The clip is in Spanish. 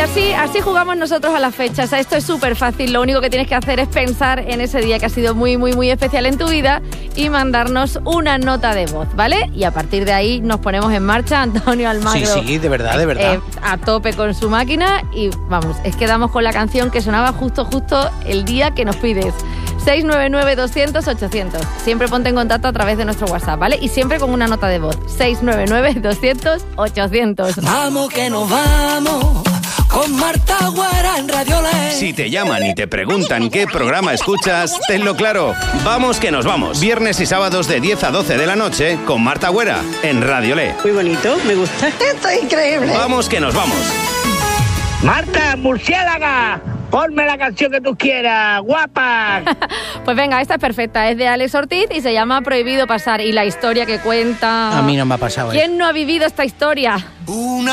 así jugamos nosotros a las fechas. Esto es súper fácil. Lo único que tienes que hacer es pensar en ese día que ha sido muy, muy, muy especial en tu vida y mandarnos una nota de voz, ¿vale? Y a partir de ahí nos ponemos en marcha. Antonio Almagro. Sí, de verdad. A tope con su máquina y vamos, es que damos con la canción que sonaba justo el día que nos pides. 699-200-800. Siempre ponte en contacto a través de nuestro WhatsApp, ¿vale? Y siempre con una nota de voz. 699-200-800. Vamos que nos vamos con Marta Güera en Radio Le. Si te llaman y te preguntan qué programa escuchas, tenlo claro. Vamos que nos vamos. Viernes y sábados de 10 a 12 de la noche con Marta Güera en Radio Le. Muy bonito, me gusta. Esto es increíble. Vamos que nos vamos. Marta, murciélaga, ponme la canción que tú quieras, guapa. Pues venga, esta es perfecta, es de Alex Ortiz y se llama Prohibido pasar. Y la historia que cuenta... A mí no me ha pasado. ¿Quién no ha vivido esta historia? Una